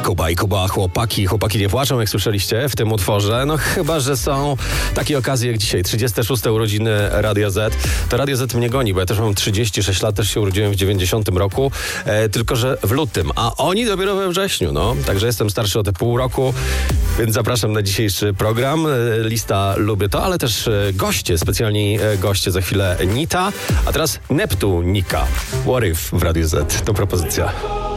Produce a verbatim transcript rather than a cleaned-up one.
Kuba i Kuba, chłopaki. Chłopaki nie płaczą, jak słyszeliście w tym utworze. No chyba, że są takie okazje jak dzisiaj, trzydzieste szóste urodziny Radia Z. To Radio Z mnie goni, bo ja też mam trzydzieści sześć lat, też się urodziłem w dziewięćdziesiątym roku, e, tylko że w lutym, a oni dopiero we wrześniu, no. Także jestem starszy o te pół roku, więc zapraszam na dzisiejszy program. E, lista Lubię to, ale też e, goście, specjalni e, goście. Za chwilę Nita, a teraz Neptunika. What if w Radiu Z? To propozycja.